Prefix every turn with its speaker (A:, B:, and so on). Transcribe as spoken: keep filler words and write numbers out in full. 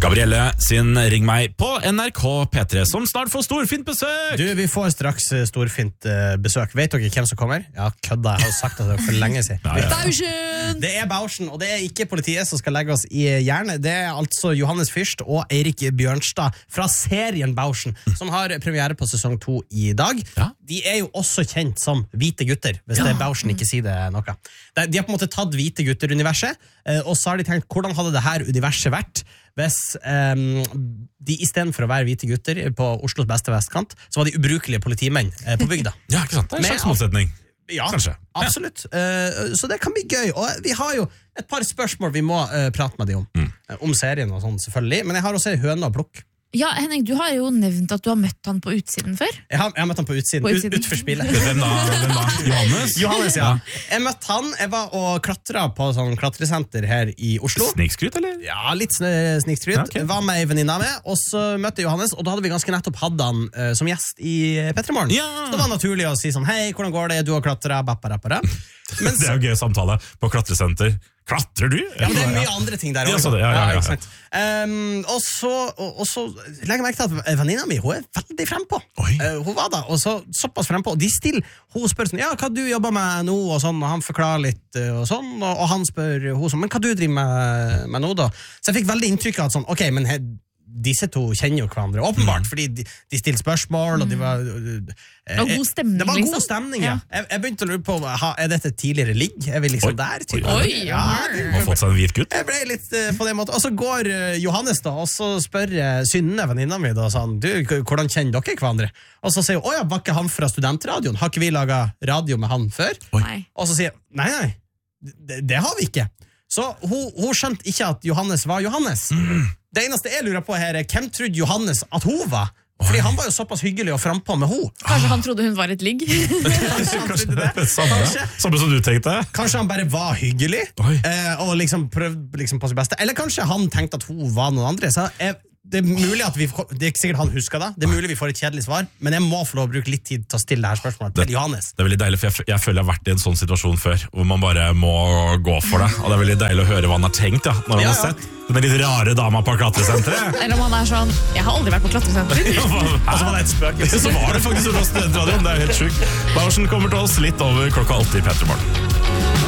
A: Gabrielle sin Ring meg på N R K P tre, som snart får storfint besøk.
B: Du, vi får straks storfint uh, besøk. Vet dere hvem som kommer? Ja, kødda, jeg har sagt det for lenge siden.
A: Ja, ja.
C: Bauschen!
B: Det er Bauschen, og det er ikke politiet som skal legge oss i hjernen. Det er altså Johannes Fyrst og Eirik Bjørnstad fra serien Bauschen, som har premiere på sesong to i dag.
A: Ja.
B: De er jo også kjent som hvite gutter, hvis det er Bauschen ikke sier det noe. De har på en måte tatt hvite gutter-universet, og så har de tenkt, hvordan hadde det her universet vært hvis um, de i stedet for å være hvite gutter på Oslos beste vestkant, så var de ubrukelige politimenn uh, på bygda.
A: Ja, ikke sant? Det er en slags motsetning.
B: Ja,
A: Kanskje.
B: absolutt. Uh, så det kan bli gøy. Og vi har jo et par spørsmål vi må uh, prate med de om. Mm. Uh, om serien og sånn, selvfølgelig. Men jeg har også en høne å plukke.
C: Ja, Henning, du har jo nevnt at du har møtt han på utsiden før.
B: Jeg har, jeg har møtt han på utsiden,
C: På
B: ut,
C: utsiden.
B: utfor spillet.
A: Hvem da? Hvem da? Johannes?
B: Johannes, ja. Jeg møtte han, jeg var og klatra på sånn klatresenter her i Oslo.
A: Snikskryt, eller?
B: Ja, litt sn- snikskryt.
A: Ja, ok.
B: Var med ei venninne med, og så møtte jeg Johannes, og da hadde vi ganske nettopp hatt han uh, som gjest i P tre Morgen.
A: Ja.
B: Så det var naturlig å si sånn, hei, hvordan går det? Du har klatra, bappa, rappa, rapp. Men
A: Det er jo gøy samtale på klatresenter. Klatrer du?
B: Ja, men det er mye andre ting der
A: Ja,
B: også.
A: så det, ja, ja, ja, ja.
B: ikke sant? Um, og, så, og, og så legger jeg merke til at venninna mi, hun er veldig frempå.
A: Oi.
B: Uh, hun var da, og så, såpass frempå. Og de stiller, hun spør sånn, ja, hva du jobber med nå, og sånn, og han forklarer litt, uh, og sånn, og, og han spør hun sånn, men hva du driver med, med nå da? Så jeg fikk veldig inntrykk av at sånn, ok, men he, disse to kjenner jo hverandre, åpenbart, fordi de, de stilte spørsmål, og de var... Uh,
C: Det var god stemning,
B: Det var
C: liksom.
B: god stemning, ja.
C: Ja.
B: Jeg, jeg begynte å lure på, ha, er dette et tidligere ligg? Er vi liksom
A: Oi.
B: der? Typ?
A: Oi,
C: oi.
B: Ja, det-
A: Har fått seg en hvit gutt?
B: jeg ble litt uh, på den måten. Og så går uh, Johannes da, og så spør uh, Synne, venninna mi, da, sånn, du, k- hvordan kjenner dere hverandre? Og så sier hun, åja, var ikke han fra studentradioen? Har ikke vi laget radio med han før?
C: Nei.
B: Og så sier jeg, nei, nei, det, det har vi ikke. Så hun, hun skjønte ikke at Johannes var Johannes.
A: Mm.
B: Det eneste jeg lurer på her er, hvem trodde Johannes at hun var? Fordi han var jo såpass hyggelig og frempå med hun.
C: Kanskje han trodde hun var et ligg?
A: Kanskje det er samme,
B: Kanskje.
A: samme som du tenkte?
B: Kanskje han bare var hyggelig,
A: Oi.
B: eh, og liksom prøvde liksom på sitt beste. Eller kanskje han tenkte at hun var noen andre. Så jeg, det er mulig at vi, det er ikke sikkert han husker det. Det er mulig vi får et kjedelig svar, men jeg må få lov å bruke litt tid til å stille det her spørsmålet til Johannes.
A: Det er veldig deilig, for jeg, f- jeg føler jeg har vært i en sånn situasjon før, hvor man bare må gå for det. Og det er veldig deilig å høre hva han har tenkt, ja, når han
B: Ja,
A: har
B: ja.
A: sett den litt rare dama på klatresenteret.
C: Eller om han er sånn, jeg har aldri vært på klatresenter.
B: Og så var det et spøkelse.
A: Så var det faktisk fra studentradioen, det er helt sjukt. Bauschen kommer til oss litt over klokka åtte i P tre Morgen.